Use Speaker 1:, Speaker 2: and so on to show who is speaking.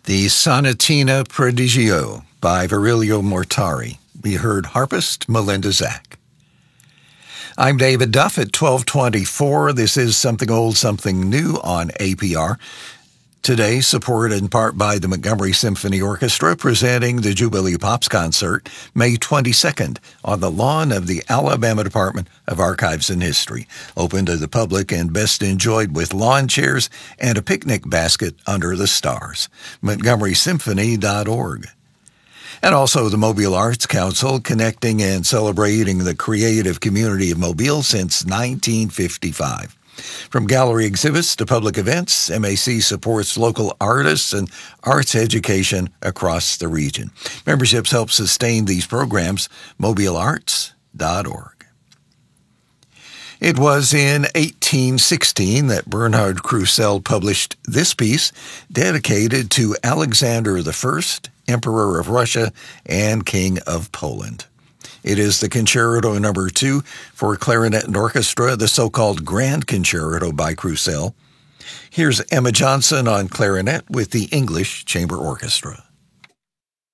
Speaker 1: The Sonatina Prodigio by Virilio Mortari. We heard harpist Melinda Zach. I'm David Duff at 1224. This is Something Old, Something New on APR. Today, supported in part by the Montgomery Symphony Orchestra, presenting the Jubilee Pops Concert, May 22nd, on the lawn of the Alabama Department of Archives and History. Open to the public and best enjoyed with lawn chairs and a picnic basket under the stars. MontgomerySymphony.org. And also the Mobile Arts Council, connecting and celebrating the creative community of Mobile since 1955. From gallery exhibits to public events, MAC supports local artists and arts education across the region. Memberships help sustain these programs. MobileArts.org. It was in 1816 that Bernhard Krusell published this piece dedicated to Alexander I, Emperor of Russia and King of Poland. It is the Concerto No. 2 for clarinet and orchestra, the so-called Grand Concerto by Krusell. Here's Emma Johnson on clarinet with the English Chamber Orchestra.